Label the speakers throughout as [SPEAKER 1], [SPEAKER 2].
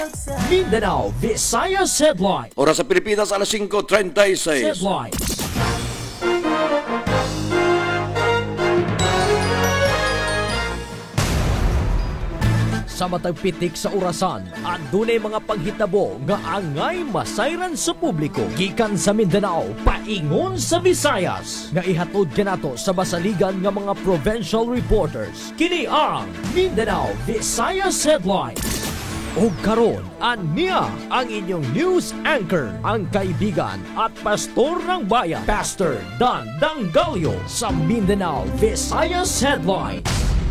[SPEAKER 1] Mindanao Visayas Headline.
[SPEAKER 2] Oras sa Pilipinas, alas 5:36.
[SPEAKER 1] Headlines. Sa matag pitik sa orasan, adunay mga paghitabo nga angay masayran sa publiko. Gikan sa Mindanao, paingon sa Visayas. Nga ihatod kanato sa basaligan nga mga provincial reporters. Kini ang Mindanao Visayas Headlines. O karon, ania ang inyong news anchor, ang kaibigan at pastor ng bayan, Pastor Dan Dangalio sa Mindanao Visayas Headlines.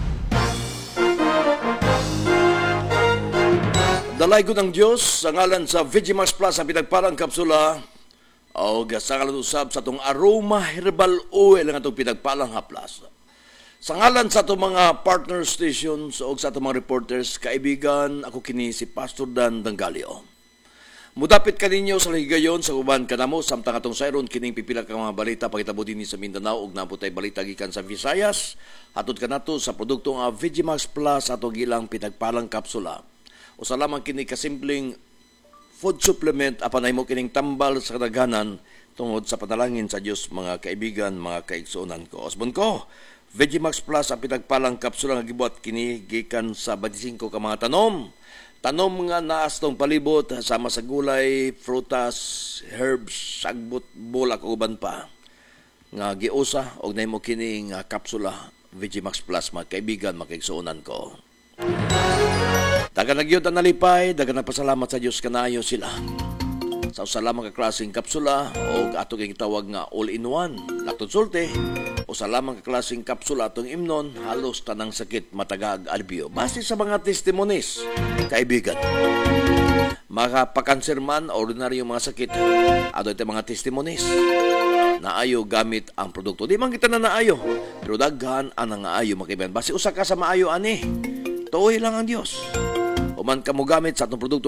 [SPEAKER 2] Dalay ko ng Diyos, sa ngalan sa Vegimax Plus, ang pinagparang kapsula, o sa ngalan usab sa itong aroma herbal oil ang itong pinagpalang haplas. Sa ngalan sa itong mga partner stations o sa itong mga reporters, kaibigan, ako kini si Pastor Dan Dangalio. Mudapit kaninyo sa higayon sa uban kanamo, samtang atong sayron kining pipila ka mga balita pagitabo din sa Mindanao ug naputay balita gikan sa Visayas. Hatod kanato sa produkto nga Vegimax Plus atong ilang pinagpalang kapsula. O sa lamang kini kasimpleng food supplement apan ay mo kining tambal sa kadaghanan tungod sa panalangin sa Dios, mga kaibigan, mga kaigsuonan ko. Osbon ko, Vegimax Plus ang pinagpalang kapsula nga gibuhat kini gikan sa 25 ka mga tanom. Tanom nga naas tong palibot sama sa gulay, frutas, herbs, sagbot, bulak ug uban pa. Nga giusa og nahimo kini nga kapsula Vegimax Plus, mga kaibigan, mga kaigsuonan ko. Dagan nagyod ang nalipay, dagan nagpasalamat sa Diyos kanayo sila. Sa usalamang kaklaseng kapsula o atong itawag nga all-in-one, laktod sulti, o sa lamang kaklaseng kapsula atong imnon, halos tanang sakit matagag albio. Base sa mga testimonies, kaibigan. Mga pakanser man, ordinaryong mga sakit, ato ito mga testimonies. Naayo gamit ang produkto. Di man kita na naayo, pero daghan ang naayo, mga kaibigan. Base usa ka sa maayo ani, tuoy lang ang Diyos. Uman ka mo gamit sa atong produkto